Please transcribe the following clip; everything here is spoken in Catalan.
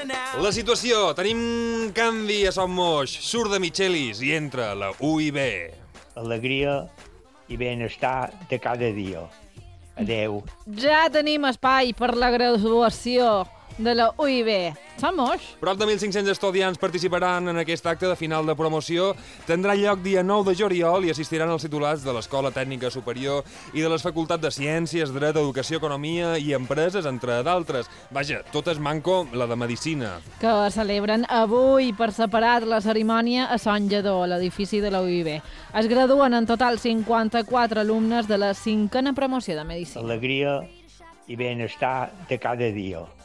La situació, tenim canvi a Son Moix, surt de Michelis i entra la UIB. Alegria i benestar de cada dia. Adeu. Ja tenim espai per la graduació de la UIB. Som Moix. Prop de 1.500 estudiants participaran en aquest acte de final de promoció. Tindrà lloc dia 9 de juliol i assistiran els titulats de l'Escola Tècnica Superior i de les facultats de Ciències, Dret, Educació, Economia i Empreses, entre d'altres. Vaja, tot és manco la de Medicina. Que celebren avui per separat la cerimònia a Sant Lledó, a l'edifici de la UIB. Es graduen en total 54 alumnes de la 5a promoció de Medicina. Alegria i benestar de cada dia.